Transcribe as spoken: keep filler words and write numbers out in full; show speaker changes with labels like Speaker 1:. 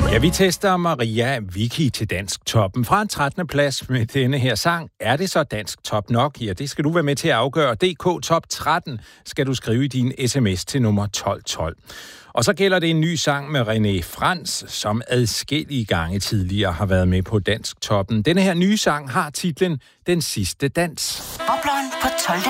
Speaker 1: Ja, vi tester Maria Wiki til Dansk Toppen. Fra en trettende plads med denne her sang. Er det så Dansk Top nok? Ja, det skal du være med til at afgøre. D K Top tretten skal du skrive i din sms til nummer tolv tolv. Og så gælder det en ny sang med René Frans, som adskillige gange tidligere har været med på Dansk Toppen. Denne her nye sang har titlen Den sidste dans.
Speaker 2: Bobleren på tolvte